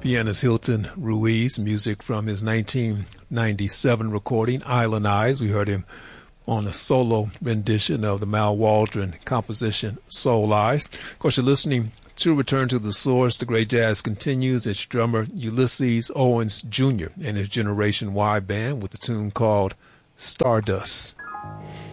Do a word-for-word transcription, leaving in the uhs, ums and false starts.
Pianist Hilton Ruiz, music from his nineteen ninety-seven recording, Island Eyes. We heard him on a solo rendition of the Mal Waldron composition, Soul Eyes. Of course, you're listening to Return to the Source. The great jazz continues. It's drummer Ulysses Owens Junior and his Generation Y band with the tune called Stardust.